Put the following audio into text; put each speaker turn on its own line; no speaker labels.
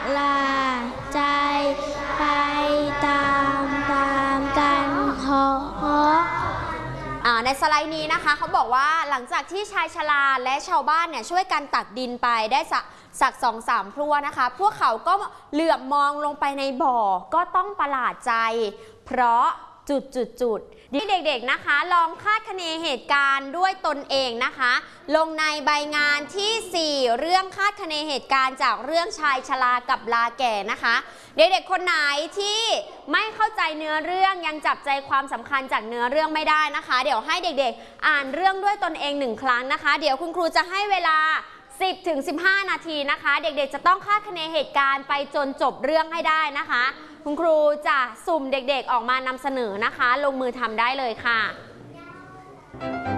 ลาใจไปตามกันเพราะ
ในสไลด์นี้นะคะเขาบอกว่าหลังจากที่ชายชราและชาวบ้านเนี่ยช่วยกันตักดินไปได้สัก 2-3 พรวนะคะพวกเขาก็เหลือบมองลงไปในบ่อก็ต้องประหลาดใจเพราะที่เด็กๆนะคะลองคาดคะเนเหตุการณ์ด้วยตนเองนะคะลงในใบงานที่ 4 เรื่องคาดคะเนเหตุการณ์จากเรื่องชายชรากับลาแก่นะคะเด็กๆคนไหนที่ไม่เข้าใจเนื้อเรื่องยังจับใจความสำคัญจากเนื้อเรื่องไม่ได้นะคะเดี๋ยวให้เด็กๆอ่านเรื่องด้วยตนเอง1 ครั้งนะคะเดี๋ยวคุณครูจะให้เวลา10-15 นาทีนะคะเด็กๆจะต้องคาดคะเนเหตุการณ์ไปจนจบเรื่องให้ได้นะคะคุณครูจะสุ่มเด็กๆออกมานำเสนอนะคะลงมือทำได้เลยค่ะ